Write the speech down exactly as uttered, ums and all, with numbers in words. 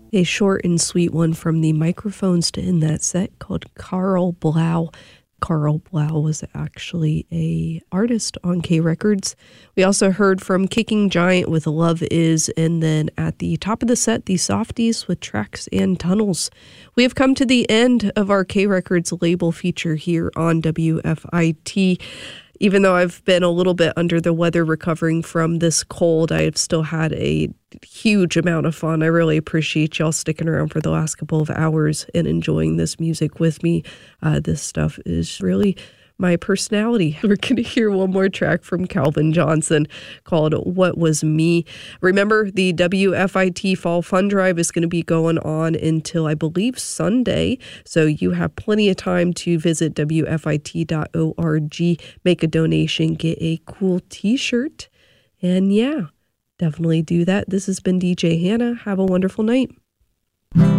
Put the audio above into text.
A short and sweet one from the Microphones to end that set called Carl Blau. Carl Blau was actually a artist on K Records. We also heard from Kicking Giant with Love Is, and then at the top of the set, the Softies with Tracks and Tunnels. We have come to the end of our K Records label feature here on W F I T. Even though I've been a little bit under the weather recovering from this cold, I have still had a huge amount of fun. I really appreciate y'all sticking around for the last couple of hours and enjoying this music with me. Uh, this stuff is really my personality. We're going to hear one more track from Calvin Johnson called What Was Me. Remember, the W F I T Fall Fund Drive is going to be going on until, I believe, Sunday. So you have plenty of time to visit W F I T dot org, make a donation, get a cool t-shirt. And yeah, definitely do that. This has been D J Hannah. Have a wonderful night.